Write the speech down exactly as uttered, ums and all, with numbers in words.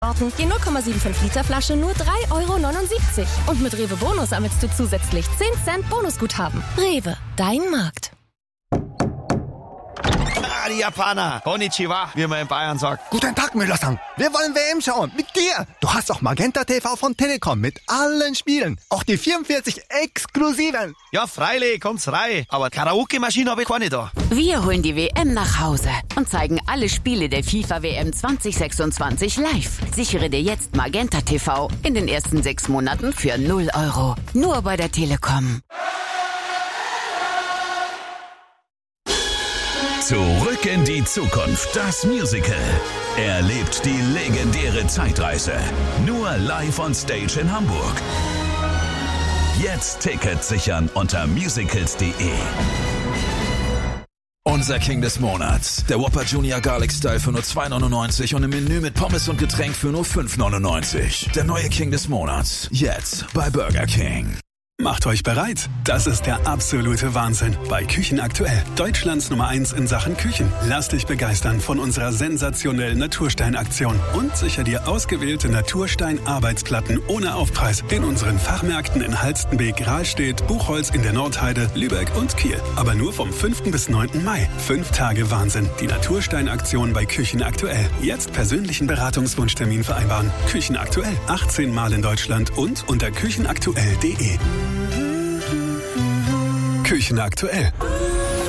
Sorten. Je null Komma fünfundsiebzig Liter Flasche nur drei Euro neunundsiebzig. Und mit Rewe Bonus sammelst du zusätzlich zehn Cent Bonusguthaben. Rewe, dein Markt. Ah, die Japaner. Konnichiwa, wie man in Bayern sagt. Guten Tag, Müller-san. Wir wollen W M schauen. Mit dir. Du hast doch Magenta T V von Telekom mit allen Spielen. Auch die vierundvierzig exklusiven. Ja, freilich, kommt's rein. Aber Karaoke-Maschine habe ich keine da. Wir holen die W M nach Hause und zeigen alle Spiele der FIFA W M zwanzig sechsundzwanzig live. Sichere dir jetzt Magenta T V in den ersten sechs Monaten für null Euro. Nur bei der Telekom. Zurück in die Zukunft, das Musical. Erlebt die legendäre Zeitreise. Nur live on stage in Hamburg. Jetzt Tickets sichern unter musicals punkt de. Unser King des Monats. Der Whopper Junior Garlic Style für nur zwei neunundneunzig und im Menü mit Pommes und Getränk für nur fünf neunundneunzig. Der neue King des Monats. Jetzt bei Burger King. Macht euch bereit. Das ist der absolute Wahnsinn bei Küchen aktuell. Deutschlands Nummer eins in Sachen Küchen. Lass dich begeistern von unserer sensationellen Naturstein-Aktion und sicher dir ausgewählte Naturstein-Arbeitsplatten ohne Aufpreis in unseren Fachmärkten in Halstenbek, Rahlstedt, Buchholz in der Nordheide, Lübeck und Kiel. Aber nur vom fünften bis neunten Mai. Fünf Tage Wahnsinn. Die Naturstein-Aktion bei Küchen aktuell. Jetzt persönlichen Beratungswunschtermin vereinbaren. Küchen aktuell. achtzehn Mal in Deutschland und unter küchenaktuell punkt de. Küchen aktuell.